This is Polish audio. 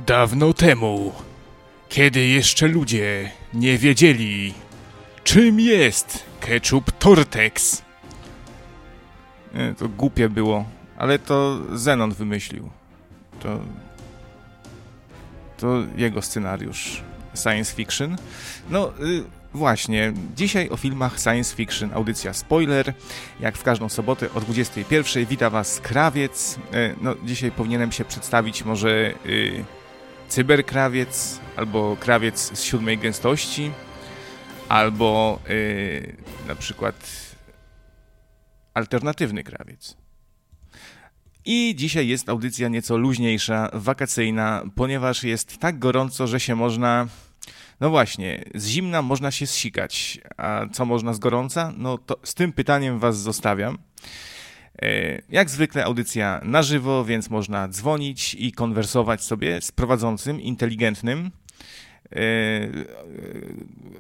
Dawno temu, kiedy jeszcze ludzie nie wiedzieli, czym jest ketchup Tortex. To głupie było, ale to Zenon wymyślił. To jego scenariusz science fiction. Właśnie, dzisiaj o filmach science fiction, audycja Spoiler, jak w każdą sobotę o 21:00 wita was Krawiec. Dzisiaj powinienem się przedstawić może Cyberkrawiec, albo Krawiec z 7 gęstości, albo na przykład alternatywny Krawiec. I dzisiaj jest audycja nieco luźniejsza, wakacyjna, ponieważ jest tak gorąco, że się można... No właśnie, z zimna można się zsikać, a co można z gorąca? No to z tym pytaniem was zostawiam. Jak zwykle audycja na żywo, więc można dzwonić i konwersować sobie z prowadzącym, inteligentnym,